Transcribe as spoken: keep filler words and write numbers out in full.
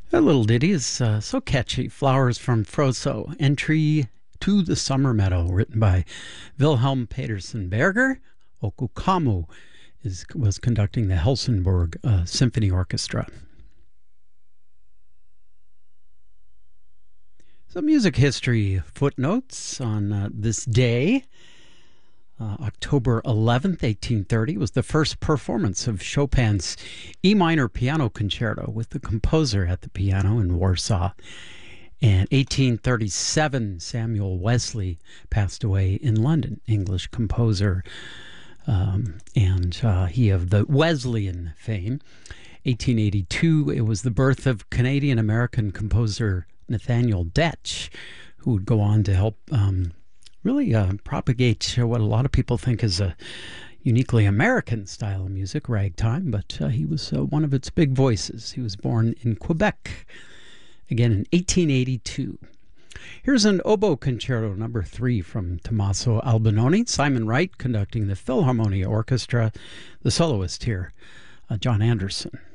That little ditty is uh, so catchy. Flowers from Froso, Entry to the Summer Meadow, written by Wilhelm Petersen Berger. Okukamu is, was conducting the Helsingborg uh, Symphony Orchestra. Some music history footnotes on uh, this day. Uh, October eleventh, eighteen thirty, was the first performance of Chopin's E minor piano concerto with the composer at the piano in Warsaw. And eighteen thirty-seven, Samuel Wesley passed away in London, English composer, um, and uh, he of the Wesleyan fame. eighteen eighty-two, it was the birth of Canadian-American composer Nathaniel Detch, who would go on to help um, really uh, propagate what a lot of people think is a uniquely American style of music, ragtime, but uh, he was uh, one of its big voices. He was born in Quebec, again in eighteen eighty-two. Here's an oboe concerto number three from Tommaso Albinoni, Simon Wright conducting the Philharmonia Orchestra, the soloist here, uh, John Anderson.